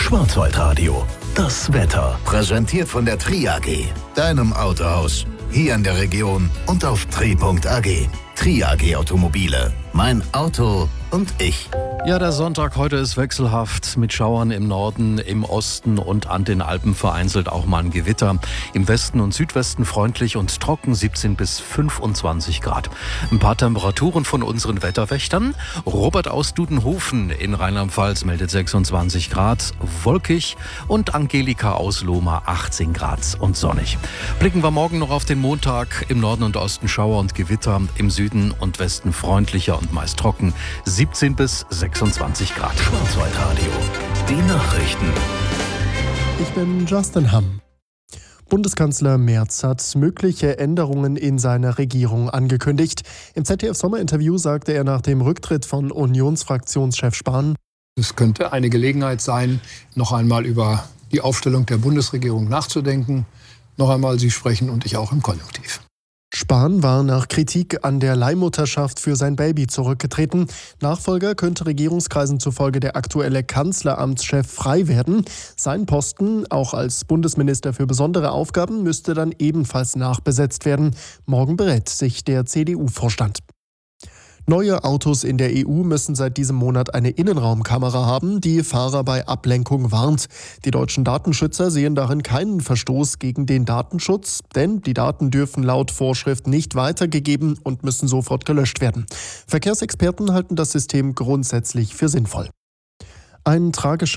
Schwarzwaldradio. Das Wetter. Präsentiert von der Tri AG, deinem Autohaus. Hier in der Region und auf tri.ag. Tri AG Automobile. Mein Auto und ich. Ja, der Sonntag heute ist wechselhaft mit Schauern im Norden, im Osten und an den Alpen vereinzelt auch mal ein Gewitter. Im Westen und Südwesten freundlich und trocken, 17 bis 25 Grad. Ein paar Temperaturen von unseren Wetterwächtern. Robert aus Dudenhofen in Rheinland-Pfalz meldet 26 Grad, wolkig, und Angelika aus Lohmar 18 Grad und sonnig. Blicken wir morgen noch auf den Montag. Im Norden und Osten Schauer und Gewitter, im Süden und Westen freundlicher und meist trocken, 17 bis 26 Grad. Schwarzwaldradio. Die Nachrichten. Ich bin Justin Hamm. Bundeskanzler Merz hat mögliche Änderungen in seiner Regierung angekündigt. Im ZDF-Sommerinterview sagte er nach dem Rücktritt von Unionsfraktionschef Spahn: Es könnte eine Gelegenheit sein, noch einmal über die Aufstellung der Bundesregierung nachzudenken. Noch einmal Sie sprechen und ich auch im Konjunktiv. Spahn war nach Kritik an der Leihmutterschaft für sein Baby zurückgetreten. Nachfolger könnte Regierungskreisen zufolge der aktuelle Kanzleramtschef frei werden. Sein Posten, auch als Bundesminister für besondere Aufgaben, müsste dann ebenfalls nachbesetzt werden. Morgen berät sich der CDU-Vorstand. Neue Autos in der EU müssen seit diesem Monat eine Innenraumkamera haben, die Fahrer bei Ablenkung warnt. Die deutschen Datenschützer sehen darin keinen Verstoß gegen den Datenschutz, denn die Daten dürfen laut Vorschrift nicht weitergegeben und müssen sofort gelöscht werden. Verkehrsexperten halten das System grundsätzlich für sinnvoll. Ein tragischer